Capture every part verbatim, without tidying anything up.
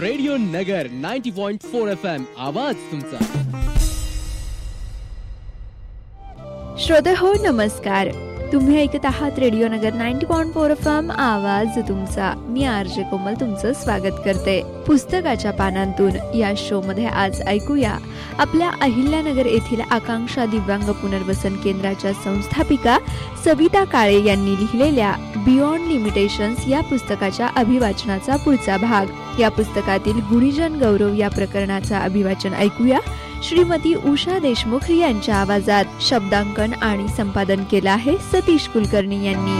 Radio नगर ninety point four F M आवाज तुमचा. श्रोते हो नमस्कार. तुम्ही ऐकत आहात रेडिओ नगर ninety point four F M आवाज तुमचा. मी आरजे कोमल तुमचं स्वागत करते. पुस्तकाच्या पानांतून या शो मध्ये आज ऐकूया आपल्या अहिल्यानगर येथील आकांक्षा दिव्यांग पुनर्वसन केंद्राच्या संस्थापिका सविता काळे यांनी लिहिलेल्या बियॉन्ड लिमिटेशन्स या पुस्तकाच्या अभिवाचनाचा पुढचा भाग. या पुस्तकातील गुणीजन गौरव या प्रकरणाचा अभिवाचन ऐकूया श्रीमती उषा देशमुख यांच्या आवाजात. शब्दांकन आणि संपादन केलं आहे सतीश कुलकर्णी यांनी.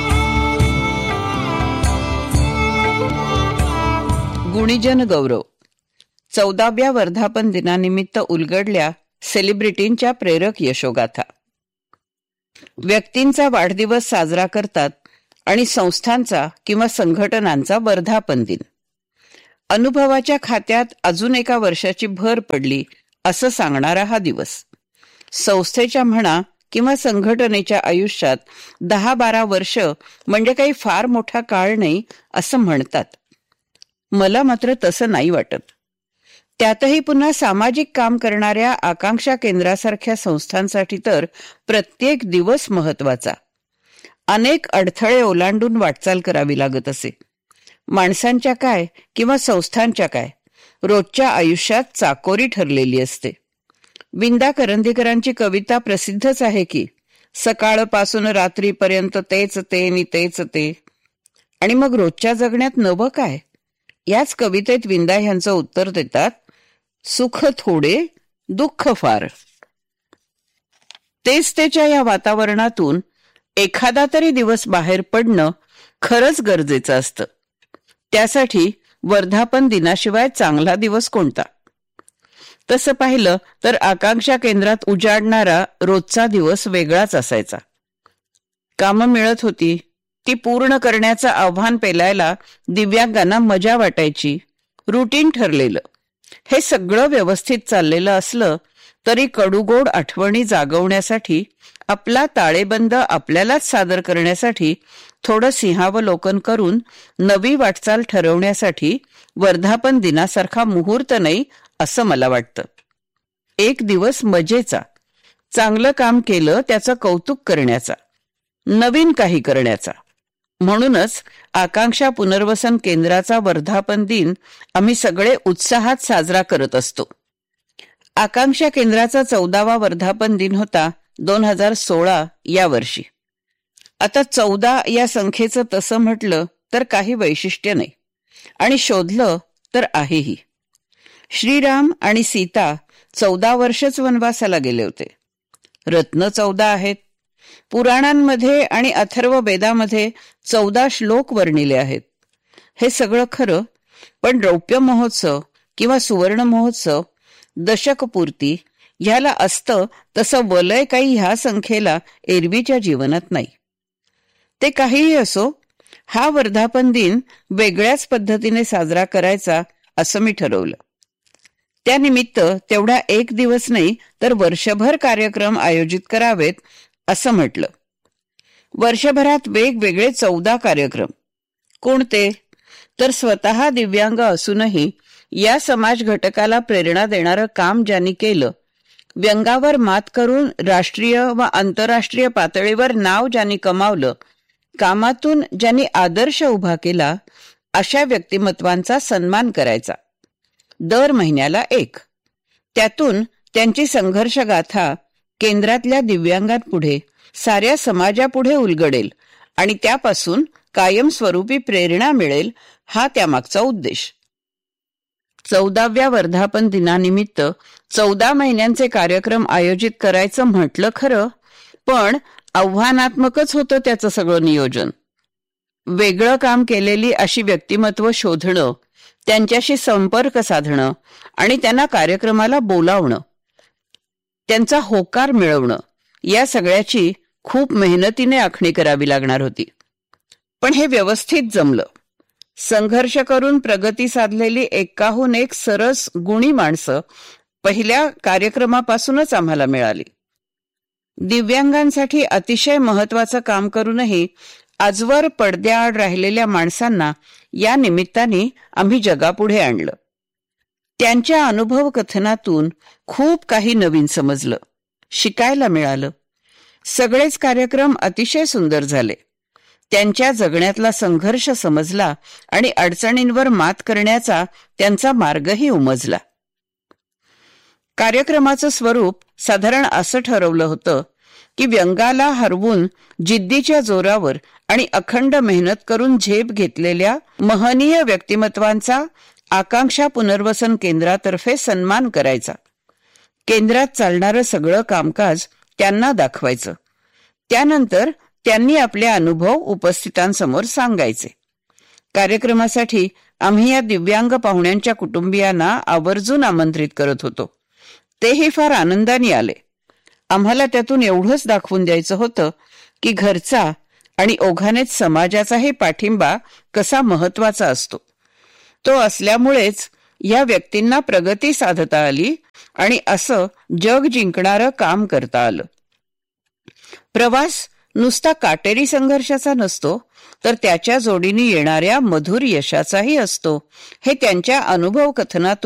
गुणीजन गौरव. चौदाव्या वर्धापन दिनानिमित्त उलगडल्या सेलिब्रिटींच्या प्रेरक यशोगाथा. व्यक्तींचा वाढदिवस साजरा करतात आणि संस्थांचा किंवा संघटनांचा वर्धापन दिन. अनुभवाच्या खात्यात अजून एका वर्षाची भर पडली असं सांगणारा हा दिवस. संस्थेच्या म्हणा किंवा संघटनेच्या आयुष्यात दहा बारा वर्ष म्हणजे काही फार मोठा काळ नाही असं म्हणतात. मला मात्र तसं नाही वाटत. त्यातही पुन्हा सामाजिक काम करणाऱ्या आकांक्षा केंद्रासारख्या संस्थांसाठी तर प्रत्येक दिवस महत्वाचा. अनेक अडथळे ओलांडून वाटचाल करावी लागत असे. माणसांच्या काय किंवा संस्थांच्या काय रोजच्या आयुष्यात चाकोरी ठरलेली असते. विंदा करंदीकरांची कविता प्रसिद्धच आहे की, सकाळपासून रात्रीपर्यंत तेच ते नि तेच ते. आणि मग रोजच्या जगण्यात नवं काय? याच कवितेत विंदा ह्यांचं उत्तर देतात, सुख थोडे दुःख फार. तेच त्याच्या या वातावरणातून एखादा तरी दिवस बाहेर पडणं खरंच गरजेचं असतं. त्यासाठी वर्धापन दिनाशिवाय चांगला दिवस कोणता? तसं पाहिलं तर आकांक्षा केंद्रात उजाडणारा रोजचा दिवस वेगळाच असायचा. कामं मिळत होती, ती पूर्ण करण्याचं आव्हान पेलायला दिव्यांगांना मजा वाटायची. रुटीन ठरलेलं हे सगळं व्यवस्थित चाललेलं असलं तरी कडूगोड आठवणी जागवण्यासाठी, आपला ताळेबंद आपल्यालाच सादर करण्यासाठी, थोडं सिंहावलोकन करून नवी वाटचाल ठरवण्यासाठी वर्धापन दिनासारखा मुहूर्त नाही असं मला वाटतं. एक दिवस मजेचा, चांगलं काम केलं त्याचं कौतुक करण्याचा, नवीन काही करण्याचा. म्हणूनच आकांक्षा पुनर्वसन केंद्राचा वर्धापन दिन आम्ही सगळे उत्साहात साजरा करत असतो. आकांक्षा केंद्राचा चौदावा वर्धापन दिन होता दोन हजार सोळा या वर्षी. आता चौदा या संख्येचं तसं म्हटलं तर काही वैशिष्ट्य नाही आणि शोधलं तर आहेही. श्रीराम आणि सीता चौदा वर्षच वनवासाला गेले होते. रत्न चौदा आहेत. पुराणांमध्ये आणि अथर्व वेदामध्ये चौदा श्लोक वर्णिले आहेत. हे सगळं खरं, पण रौप्य महोत्सव किंवा सुवर्ण महोत्सव, दशकपूर्ती ह्याला असतं तसं वलय काही ह्या संख्येला एरवीच्या जीवनात नाही. ते काहीही असो, हा वर्धापन दिन वेगळ्याच पद्धतीने साजरा करायचा असं मी ठरवलं. त्यानिमित्त तेवढा एक दिवस नाही तर वर्षभर कार्यक्रम आयोजित करावेत असं म्हटलं. वर्षभरात वेगवेगळे चौदा कार्यक्रम. कोणते? तर स्वतः दिव्यांग असूनही या समाज घटकाला प्रेरणा देणारं काम ज्यांनी केलं, व्यंगावर मात करून राष्ट्रीय व आंतरराष्ट्रीय पातळीवर नाव ज्यांनी कमावलं, कामातून ज्यांनी आदर्श उभा केला, अशा व्यक्तिमत्वांचा सन्मान करायचा. दर महिन्याला एक. त्यातून त्यांची संघर्षगाथा केंद्रातल्या दिव्यांगांपुढे, साऱ्या समाजापुढे उलगडेल आणि त्यापासून कायमस्वरूपी प्रेरणा मिळेल, हा त्यामागचा उद्देश. चौदाव्या वर्धापन दिनानिमित्त चौदा महिन्यांचे कार्यक्रम आयोजित करायचं म्हटलं खरं, पण आव्हानात्मकच होतं त्याचं सगळं नियोजन. वेगळं काम केलेली अशी व्यक्तिमत्व शोधणं, त्यांच्याशी संपर्क साधणं आणि त्यांना कार्यक्रमाला बोलावणं, त्यांचा होकार मिळवणं, या सगळ्याची खूप मेहनतीने आखणी करावी लागणार होती. पण हे व्यवस्थित जमलं. संघर्ष करून प्रगती साधलेली एकाहून एक सरस गुणी माणसं पहिल्या कार्यक्रमापासूनच आम्हाला मिळाली. दिव्यांगांसाठी अतिशय महत्वाचं काम करूनही आजवर पडद्याआड राहिलेल्या माणसांना या निमित्ताने आम्ही जगापुढे आणलं. त्यांच्या अनुभव कथनातून खूप काही नवीन समजलं, शिकायला मिळालं. सगळेच कार्यक्रम अतिशय सुंदर झाले. त्यांच्या जगण्यातला संघर्ष समजला आणि अडचणींवर मात करण्याचा त्यांचा मार्गही उमजला. कार्यक्रमाचं स्वरूप साधारण असं ठरवलं होतं की व्यंगाला हरवून जिद्दीच्या जोरावर आणि अखंड मेहनत करून झेप घेतलेल्या महनीय व्यक्तिमत्वांचा आकांक्षा पुनर्वसन केंद्रातर्फे सन्मान करायचा. केंद्रात चालणारं सगळं कामकाज त्यांना दाखवायचं. त्यानंतर त्यांनी आपले अनुभव उपस्थितांसमोर सांगायचे. कार्यक्रमासाठी आम्ही या दिव्यांग पाहुण्यांच्या कुटुंबियांना आवर्जून आमंत्रित करत होतो. तेही फार आनंदाने आले. आम्हाला त्यातून एवढंच दाखवून द्यायचं होतं की घरचा आणि ओघानेच समाजाचाही पाठिंबा कसा महत्वाचा असतो. तो असल्यामुळेच या व्यक्तींना प्रगती साधता आली आणि असं जग जिंकणारं काम करता आलं. प्रवास नुसता काटेरी संघर्षाचा नसतो, तर त्याच्या जोडीने येणाऱ्या मधुर यशाचाही असतो, हे त्यांच्या अनुभव कथनातून